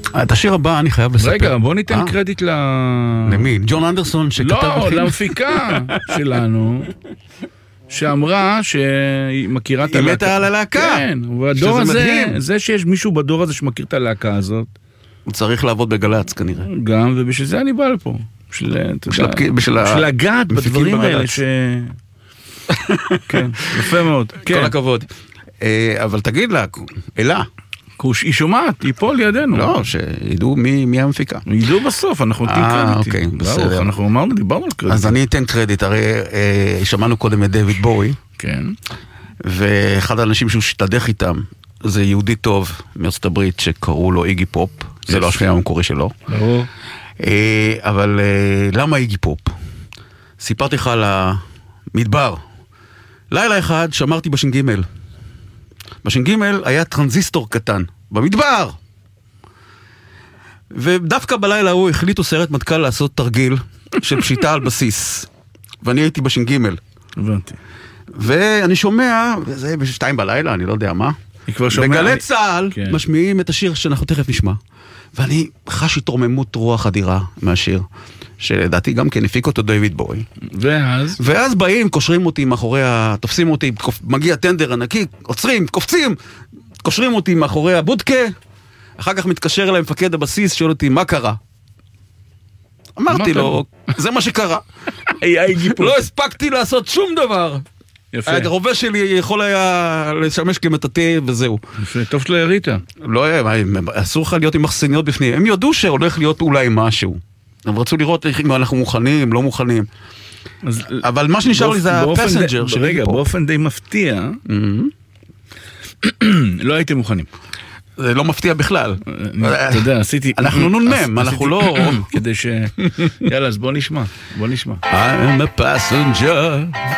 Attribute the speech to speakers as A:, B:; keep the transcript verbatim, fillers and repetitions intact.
A: את השיר הבא אני חייב לספר.
B: רגע, בוא ניתן קרדיט ל...
A: למי? ג'ון אנדרסון שכתב...
B: לא, למפיקה שלנו, שאמרה שהיא מכירה את הלהקה.
A: היא מתה על הלהקה.
B: כן, והדור הזה, זה שיש מישהו בדור הזה שמכיר את הלהקה הזאת.
A: הוא צריך לעבוד בגלץ כנראה.
B: גם, ובשביל זה אני בא לפה. בשביל
A: בשביל
B: לגעת בדברים האלה ש... כן, יפה מאוד.
A: כל הכבוד. אבל תגיד לה, אלה.
B: היא שומעת, היא פה לידינו.
A: לא, שידעו מי המפיקה.
B: ידעו בסוף, אנחנו נותנים קרדיטים.
A: אוקיי, בסדר.
B: אנחנו אמרנו, דיברנו על קרדיטים.
A: אז אני אתן קרדיט, הרי שמענו קודם את דיוויד בואי.
B: כן.
A: ואחד האנשים שהוא שתדך איתם, זה יהודי טוב מארצות הברית שקראו לו איגי פופ. זה לא השם המקורי שלו.
B: ברור.
A: אבל למה איגי פופ? סיפרתי לך על המדבר. לילה אחד שמרתי בש"ג. בש"ג היה טרנזיסטור קטן, במדבר. ודווקא בלילה הוא החליטו סיירת מטכ"ל לעשות תרגיל של פשיטה על בסיס. ואני הייתי בש"ג.
B: הבנתי.
A: ואני שומע, זה בשתיים בלילה, אני לא יודע מה. בגלי צהל כן. משמיעים את השיר שאנחנו תכף נשמע. ואני חש התרוממות רוח אדירה מהשיר, שלדעתי גם כן הפיק אותו דיוויד בואי.
B: ואז?
A: ואז באים, קושרים אותי מאחורי, תופסים אותי, מגיע טנדר ענקי, עוצרים, קופצים, קושרים אותי מאחורי הבודקה, אחר כך מתקשר אליי מפקד הבסיס, שואל אותי, מה קרה? אמרתי לו, זה מה שקרה. לא הספקתי לעשות שום דבר.
B: יפה.
A: הרובה שלי יכול היה לשמש כמטאטא וזהו.
B: יפה, טוב שלא ירית.
A: לא, אסור לך להיות עם מחסניות בפנים. הם יודעו שהולך להיות אולי משהו. הם רצו לראות אם אנחנו מוכנים, לא מוכנים. אבל מה שנשאר לי זה הפסנג'ר.
B: רגע, באופן די מפתיע, לא הייתם מוכנים.
A: זה לא מפתיע בכלל.
B: אתה יודע, עשיתי...
A: אנחנו נונמם, אנחנו לא...
B: כדי ש... יאללה, אז בוא נשמע. בוא נשמע.
A: I'm a passenger